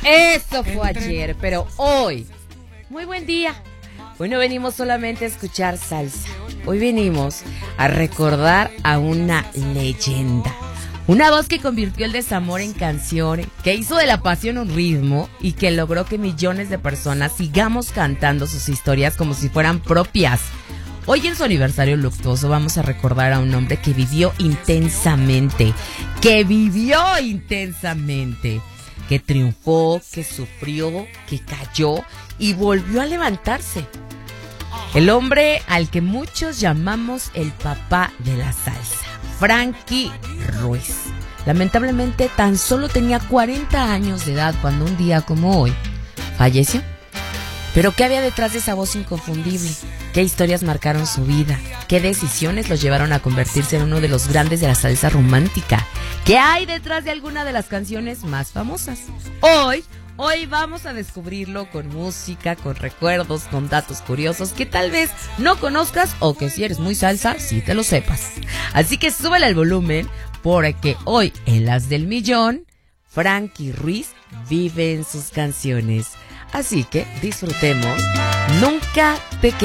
Eso fue ayer, pero hoy, muy buen día. Hoy no venimos solamente a escuchar salsa. Hoy venimos a recordar a una leyenda. Una voz que convirtió el desamor en canción, que hizo de la pasión un ritmo y que logró que millones de personas sigamos cantando sus historias como si fueran propias. Hoy en su aniversario luctuoso vamos a recordar a un hombre que vivió intensamente, que triunfó, que sufrió, que cayó y volvió a levantarse. El hombre al que muchos llamamos el papá de la salsa, Frankie Ruiz. Lamentablemente tan solo tenía 40 años de edad cuando un día como hoy falleció. Pero ¿qué había detrás de esa voz inconfundible? ¿Qué historias marcaron su vida? ¿Qué decisiones los llevaron a convertirse en uno de los grandes de la salsa romántica? ¿Qué hay detrás de alguna de las canciones más famosas? Hoy vamos a descubrirlo con música, con recuerdos, con datos curiosos que tal vez no conozcas o que si eres muy salsa, sí te lo sepas. Así que súbele al volumen porque hoy en Las del Millón, Frankie Ruiz vive en sus canciones. Así que disfrutemos Nunca te quedes.